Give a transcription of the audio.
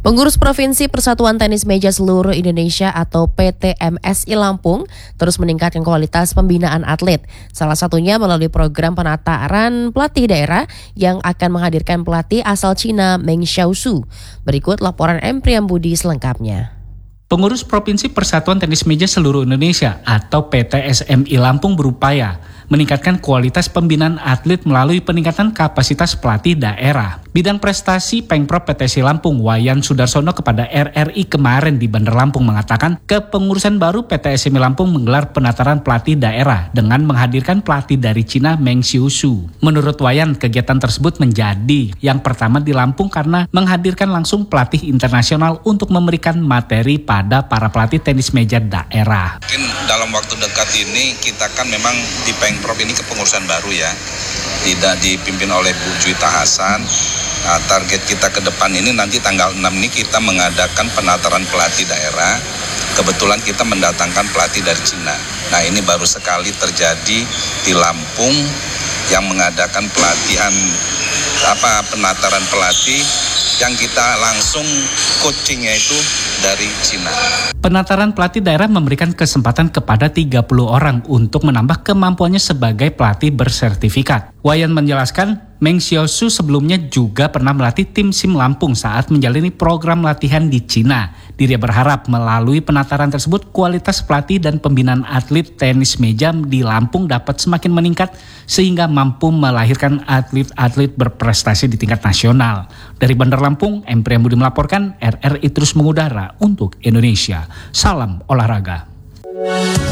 Pengurus Provinsi Persatuan Tenis Meja Seluruh Indonesia atau PTMSI Lampung terus meningkatkan kualitas pembinaan atlet. Salah satunya melalui program penataan pelatih daerah yang akan menghadirkan pelatih asal Cina Meng Xiaosu. Berikut laporan M. Priyambudi selengkapnya. Pengurus Provinsi Persatuan Tenis Meja Seluruh Indonesia atau PTSMI Lampung berupaya meningkatkan kualitas pembinaan atlet melalui peningkatan kapasitas pelatih daerah. Bidang prestasi Pengprov PTSI Lampung Wayan Sudarsono kepada RRI kemarin di Bandar Lampung mengatakan kepengurusan baru PTSMI Lampung menggelar penataran pelatih daerah dengan menghadirkan pelatih dari Cina Meng Xiaosu. Menurut Wayan, kegiatan tersebut menjadi yang pertama di Lampung karena menghadirkan langsung pelatih internasional untuk memberikan materi pada para pelatih tenis meja daerah. Mungkin dalam waktu dekat ini kita kan memang di Pengprov ini kepengurusan baru ya, tidak dipimpin oleh Bu Juwita Hasan. Nah, target kita ke depan ini nanti tanggal 6 ini kita mengadakan penataran pelatih daerah. Kebetulan kita mendatangkan pelatih dari Cina. Nah, ini baru sekali terjadi di Lampung yang mengadakan penataran pelatih yang kita langsung coachingnya itu dari Cina. Penataran pelatih daerah memberikan kesempatan kepada 30 orang untuk menambah kemampuannya sebagai pelatih bersertifikat. Wayan menjelaskan, Meng Xiaosu sebelumnya juga pernah melatih tim SIM Lampung saat menjalani program latihan di Cina. Dirinya berharap melalui penataran tersebut kualitas pelatih dan pembinaan atlet tenis meja di Lampung dapat semakin meningkat sehingga mampu melahirkan atlet-atlet berprestasi di tingkat nasional. Dari Bandar Lampung, M. Priyambudi melaporkan, RRI terus mengudara untuk Indonesia. Salam olahraga.